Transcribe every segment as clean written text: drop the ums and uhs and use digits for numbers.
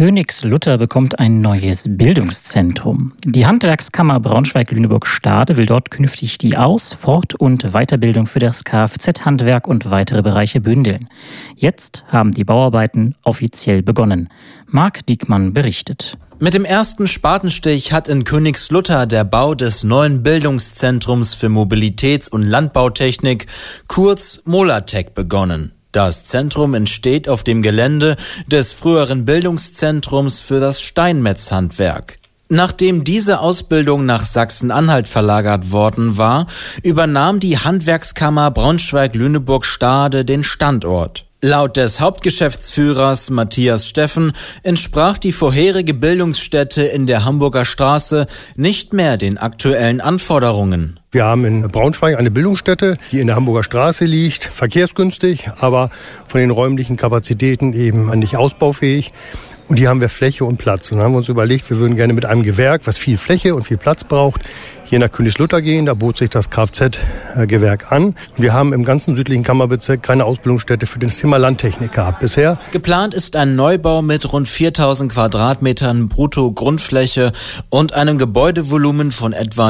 Königslutter bekommt ein neues Bildungszentrum. Die Handwerkskammer Braunschweig-Lüneburg-Stade will dort künftig die Aus-, Fort- und Weiterbildung für das Kfz-Handwerk und weitere Bereiche bündeln. Jetzt haben die Bauarbeiten offiziell begonnen. Marc Diekmann berichtet. Mit dem ersten Spatenstich hat in Königslutter der Bau des neuen Bildungszentrums für Mobilitäts- und Landbautechnik, kurz Molatec, begonnen. Das Zentrum entsteht auf dem Gelände des früheren Bildungszentrums für das Steinmetzhandwerk. Nachdem diese Ausbildung nach Sachsen-Anhalt verlagert worden war, übernahm die Handwerkskammer Braunschweig-Lüneburg-Stade den Standort. Laut des Hauptgeschäftsführers Matthias Steffen entsprach die vorherige Bildungsstätte in der Hamburger Straße nicht mehr den aktuellen Anforderungen. Wir haben in Braunschweig eine Bildungsstätte, die in der Hamburger Straße liegt, verkehrsgünstig, aber von den räumlichen Kapazitäten eben nicht ausbaufähig. Und hier haben wir Fläche und Platz. Und dann haben wir uns überlegt, wir würden gerne mit einem Gewerk, was viel Fläche und viel Platz braucht, hier nach Königslutter gehen. Da bot sich das Kfz-Gewerk an. Und wir haben im ganzen südlichen Kammerbezirk keine Ausbildungsstätte für das Thema Landtechnik gehabt bisher. Geplant ist ein Neubau mit rund 4.000 Quadratmetern Brutto-Grundfläche und einem Gebäudevolumen von etwa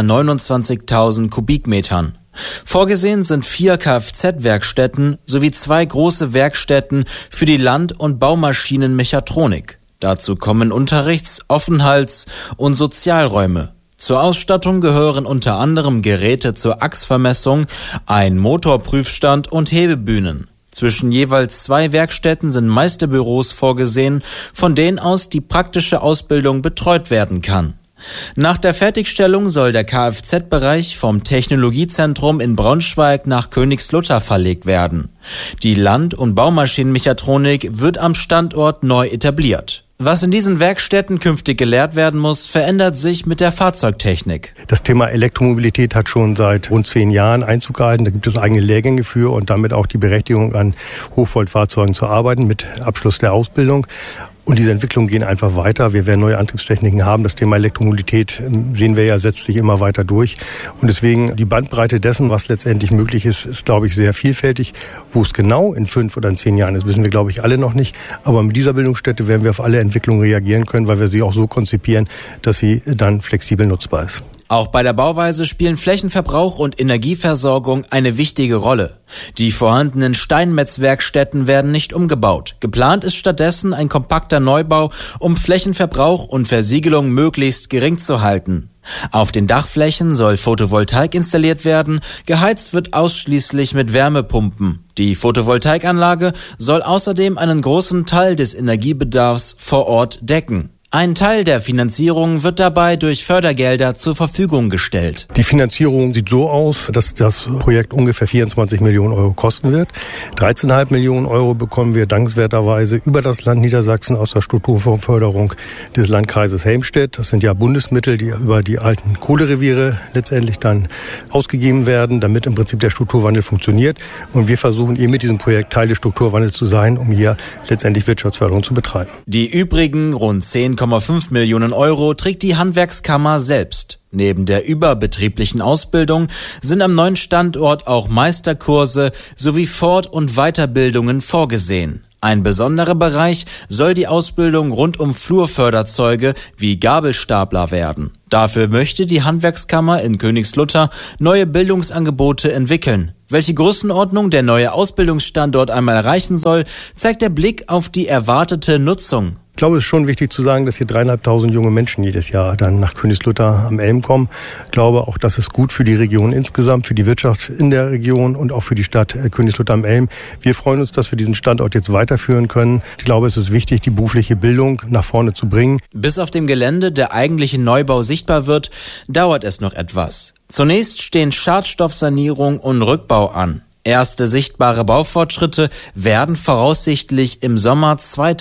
29.000 Kubikmetern. Vorgesehen sind 4 Kfz-Werkstätten sowie 2 große Werkstätten für die Land- und Baumaschinenmechatronik. Dazu kommen Unterrichts-, Aufenthalts- und Sozialräume. Zur Ausstattung gehören unter anderem Geräte zur Achsvermessung, ein Motorprüfstand und Hebebühnen. Zwischen jeweils 2 Werkstätten sind Meisterbüros vorgesehen, von denen aus die praktische Ausbildung betreut werden kann. Nach der Fertigstellung soll der Kfz-Bereich vom Technologiezentrum in Braunschweig nach Königslutter verlegt werden. Die Land- und Baumaschinenmechatronik wird am Standort neu etabliert. Was in diesen Werkstätten künftig gelehrt werden muss, verändert sich mit der Fahrzeugtechnik. Das Thema Elektromobilität hat schon seit rund 10 Jahren Einzug gehalten. Da gibt es eigene Lehrgänge für und damit auch die Berechtigung, an Hochvoltfahrzeugen zu arbeiten mit Abschluss der Ausbildung. Und diese Entwicklungen gehen einfach weiter. Wir werden neue Antriebstechniken haben. Das Thema Elektromobilität, sehen wir ja, setzt sich immer weiter durch. Und deswegen die Bandbreite dessen, was letztendlich möglich ist, ist, glaube ich, sehr vielfältig. Wo es genau in 5 oder in 10 Jahren ist, wissen wir, glaube ich, alle noch nicht. Aber mit dieser Bildungsstätte werden wir auf alle Entwicklungen reagieren können, weil wir sie auch so konzipieren, dass sie dann flexibel nutzbar ist. Auch bei der Bauweise spielen Flächenverbrauch und Energieversorgung eine wichtige Rolle. Die vorhandenen Steinmetzwerkstätten werden nicht umgebaut. Geplant ist stattdessen ein kompakter Neubau, um Flächenverbrauch und Versiegelung möglichst gering zu halten. Auf den Dachflächen soll Photovoltaik installiert werden, geheizt wird ausschließlich mit Wärmepumpen. Die Photovoltaikanlage soll außerdem einen großen Teil des Energiebedarfs vor Ort decken. Ein Teil der Finanzierung wird dabei durch Fördergelder zur Verfügung gestellt. Die Finanzierung sieht so aus, dass das Projekt ungefähr 24 Millionen Euro kosten wird. 13,5 Millionen Euro bekommen wir dankenswerterweise über das Land Niedersachsen aus der Strukturfondsförderung des Landkreises Helmstedt. Das sind ja Bundesmittel, die über die alten Kohlereviere letztendlich dann ausgegeben werden, damit im Prinzip der Strukturwandel funktioniert. Und wir versuchen eben mit diesem Projekt Teil des Strukturwandels zu sein, um hier letztendlich Wirtschaftsförderung zu betreiben. Die übrigen rund 10,5 Millionen Euro trägt die Handwerkskammer selbst. Neben der überbetrieblichen Ausbildung sind am neuen Standort auch Meisterkurse sowie Fort- und Weiterbildungen vorgesehen. Ein besonderer Bereich soll die Ausbildung rund um Flurförderzeuge wie Gabelstapler werden. Dafür möchte die Handwerkskammer in Königslutter neue Bildungsangebote entwickeln. Welche Größenordnung der neue Ausbildungsstandort einmal erreichen soll, zeigt der Blick auf die erwartete Nutzung. Ich glaube, es ist schon wichtig zu sagen, dass hier 3.500 junge Menschen jedes Jahr dann nach Königslutter am Elm kommen. Ich glaube auch, das ist gut für die Region insgesamt, für die Wirtschaft in der Region und auch für die Stadt Königslutter am Elm. Wir freuen uns, dass wir diesen Standort jetzt weiterführen können. Ich glaube, es ist wichtig, die berufliche Bildung nach vorne zu bringen. Bis auf dem Gelände der eigentliche Neubau sichtbar wird, dauert es noch etwas. Zunächst stehen Schadstoffsanierung und Rückbau an. Erste sichtbare Baufortschritte werden voraussichtlich im Sommer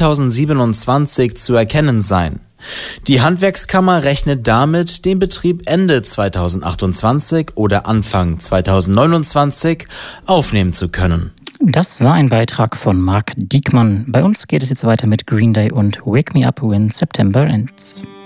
2027 zu erkennen sein. Die Handwerkskammer rechnet damit, den Betrieb Ende 2028 oder Anfang 2029 aufnehmen zu können. Das war ein Beitrag von Marc Diekmann. Bei uns geht es jetzt weiter mit Green Day und Wake Me Up When September Ends.